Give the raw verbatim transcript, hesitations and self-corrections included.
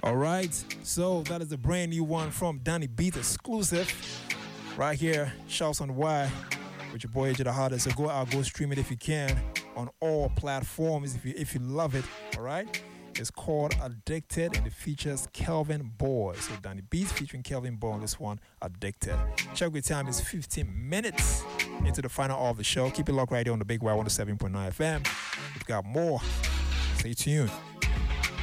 All right, so that is a brand new one from Danny Beat exclusive right here. Shouts on Why with your boy A J the Hottest. So go out, go stream it if you can on all platforms if you if you love it. All right, it's called Addicted and it features Kelvin Boy. So Danny Beat featuring Kelvin Boy on this one, Addicted. Check your time is fifteen minutes into the final hour of the show. Keep it locked right here on the Big Y one oh seven point nine F M. We've got more. Stay tuned.